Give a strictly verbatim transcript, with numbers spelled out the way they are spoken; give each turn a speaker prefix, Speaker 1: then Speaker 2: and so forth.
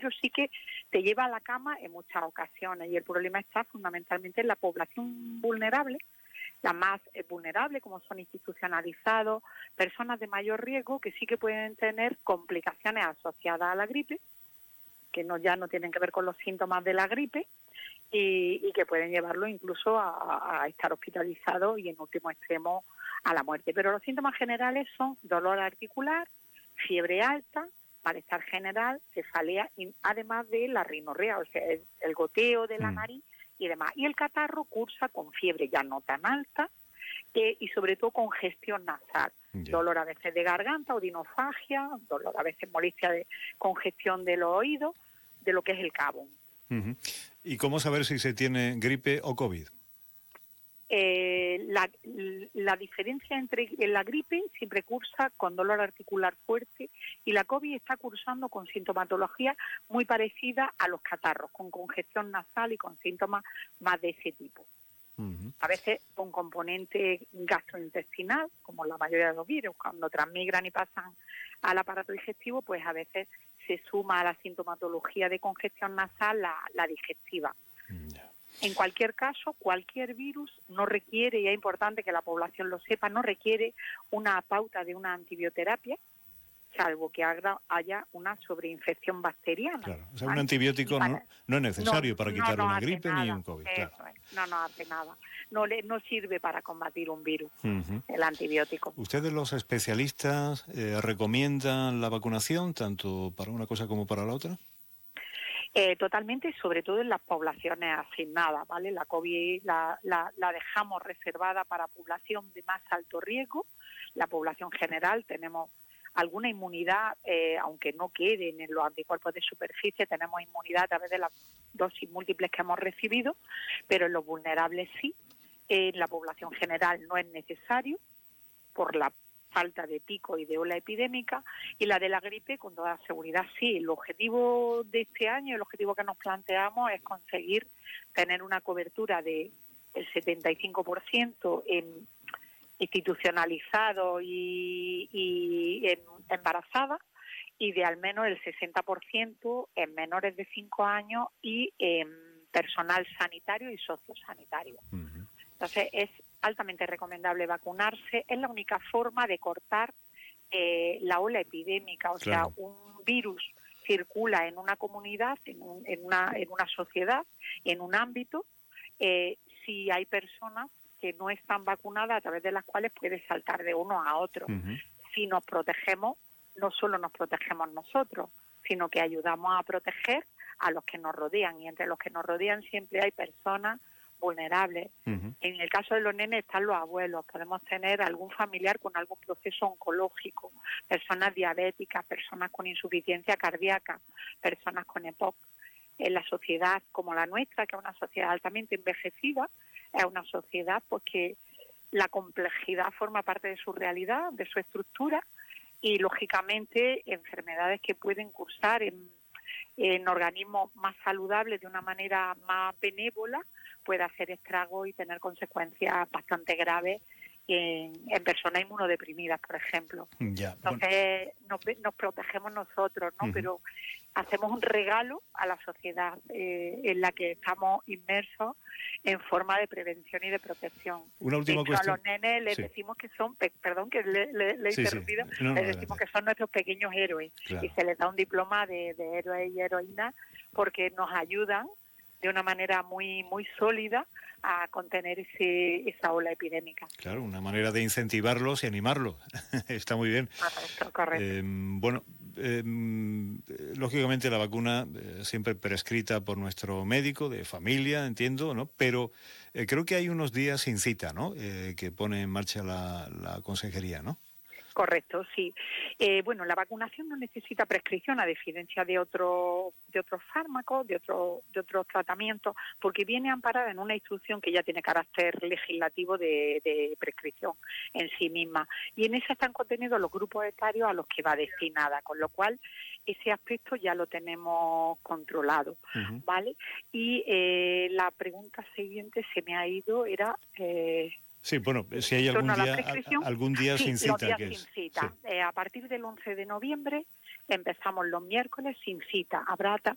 Speaker 1: pero sí que te lleva a la cama en muchas ocasiones, y el problema está fundamentalmente en la población vulnerable, la más eh, vulnerable, como son institucionalizados, personas de mayor riesgo que sí que pueden tener complicaciones asociadas a la gripe, que no ya no tienen que ver con los síntomas de la gripe, y, y que pueden llevarlo incluso a, a estar hospitalizados y en último extremo a la muerte. Pero los síntomas generales son dolor articular, fiebre alta, malestar general, cefalea, y además de la rinorrea, o sea, el, el goteo de la
Speaker 2: Mm.
Speaker 1: nariz y demás. Y el catarro cursa con fiebre ya no tan alta eh, y sobre todo congestión nasal,
Speaker 2: Ya.
Speaker 1: dolor a veces de garganta, odinofagia, dolor a veces molestia de congestión de los oídos, de lo que es el cabo.
Speaker 2: Ujú. ¿Y cómo saber si se tiene gripe o COVID?
Speaker 1: Eh, la, la diferencia entre la gripe siempre cursa con dolor articular fuerte y la COVID está cursando con sintomatología muy parecida a los catarros, con congestión nasal y con síntomas más de ese tipo.
Speaker 2: Uh-huh.
Speaker 1: A veces con componente gastrointestinal, como la mayoría de los virus, cuando transmigran y pasan al aparato digestivo, pues a veces se suma a la sintomatología de congestión nasal la, la digestiva.
Speaker 2: Ya.
Speaker 1: En cualquier caso, cualquier virus no requiere, y es importante que la población lo sepa, no requiere una pauta de una antibioterapia, salvo que haga, haya una sobreinfección bacteriana.
Speaker 2: Claro, o sea,
Speaker 1: ¿vale?
Speaker 2: un antibiótico
Speaker 1: Para,
Speaker 2: no, no es necesario
Speaker 1: no,
Speaker 2: para
Speaker 1: no
Speaker 2: quitar
Speaker 1: nos
Speaker 2: una
Speaker 1: hace
Speaker 2: gripe
Speaker 1: nada,
Speaker 2: ni un COVID,
Speaker 1: eso
Speaker 2: claro.
Speaker 1: es, no nos hace nada. No, le, no sirve para combatir un virus,
Speaker 2: Uh-huh.
Speaker 1: el antibiótico.
Speaker 2: ¿Ustedes, los especialistas, eh, recomiendan la vacunación tanto para una cosa como para la otra?
Speaker 1: Eh, totalmente, sobre todo en las poblaciones asignadas, ¿vale? La COVID la, la, la dejamos reservada para población de más alto riesgo. La población general tenemos alguna inmunidad, eh, aunque no queden en los anticuerpos de superficie, tenemos inmunidad a través de las dosis múltiples que hemos recibido, pero en los vulnerables sí. En la población general no es necesario por la falta de pico y de ola epidémica, y la de la gripe con toda seguridad sí. El objetivo de este año, el objetivo que nos planteamos es conseguir tener una cobertura de el setenta y cinco por ciento en institucionalizado y, y en embarazadas, y de al menos el sesenta por ciento en menores de cinco años y en personal sanitario y sociosanitario.
Speaker 2: Uh-huh.
Speaker 1: Entonces es altamente recomendable vacunarse, es la única forma de cortar eh, la ola epidémica, o
Speaker 2: Claro.
Speaker 1: sea, un virus circula en una comunidad, en, un, en, una, en una sociedad, en un ámbito, eh, si hay personas que no están vacunadas a través de las cuales puede saltar de uno a otro.
Speaker 2: Uh-huh.
Speaker 1: Si nos protegemos, no solo nos protegemos nosotros, sino que ayudamos a proteger a los que nos rodean, y entre los que nos rodean siempre hay personas vulnerables.
Speaker 2: Uh-huh.
Speaker 1: En el caso de los nenes están los abuelos, podemos tener algún familiar con algún proceso oncológico, personas diabéticas, personas con insuficiencia cardíaca, personas con E P O C. En la sociedad como la nuestra, que es una sociedad altamente envejecida, es una sociedad pues que la complejidad forma parte de su realidad, de su estructura, y lógicamente enfermedades que pueden cursar en, en organismos más saludables de una manera más benévola puede hacer estragos y tener consecuencias bastante graves en, en personas inmunodeprimidas, por ejemplo.
Speaker 2: Ya,
Speaker 1: Entonces bueno. nos, nos protegemos nosotros, ¿no? Uh-huh. Pero hacemos un regalo a la sociedad eh, en la que estamos inmersos en forma de prevención y de protección.
Speaker 2: Una última
Speaker 1: de hecho,
Speaker 2: cuestión.
Speaker 1: A los nenes les
Speaker 2: sí.
Speaker 1: decimos que son, pe- perdón que le, le, le he
Speaker 2: sí,
Speaker 1: interrumpido,
Speaker 2: sí. No, no,
Speaker 1: les
Speaker 2: adelante.
Speaker 1: decimos que son nuestros pequeños héroes,
Speaker 2: claro.
Speaker 1: y se les da un diploma de, de héroes y heroínas porque nos ayudan de una manera muy muy sólida a contener ese, esa ola epidémica.
Speaker 2: Claro, una manera de incentivarlos y animarlos. Está muy bien.
Speaker 1: Correcto, correcto.
Speaker 2: Eh, bueno, eh, lógicamente la vacuna eh, siempre prescrita por nuestro médico de familia, entiendo, ¿no? Pero eh, creo que hay unos días sin cita, ¿no? Eh, que pone en marcha la, la consejería, ¿no?
Speaker 1: Correcto, sí. Eh, bueno, la vacunación no necesita prescripción, a diferencia de otros de otros fármacos, de otros de otros tratamientos, porque viene amparada en una instrucción que ya tiene carácter legislativo de, de prescripción en sí misma. Y en esa están contenidos los grupos etarios a los que va destinada, con lo cual ese aspecto ya lo tenemos controlado, uh-huh. ¿vale? Y eh, la pregunta siguiente se me ha ido, era... Eh,
Speaker 2: Sí, bueno, si hay algún día, algún día
Speaker 1: sí,
Speaker 2: sin cita.
Speaker 1: Los días
Speaker 2: que
Speaker 1: sin
Speaker 2: es,
Speaker 1: cita.
Speaker 2: Sí.
Speaker 1: Eh, a partir del once de noviembre empezamos los miércoles sin cita. Habrá ta-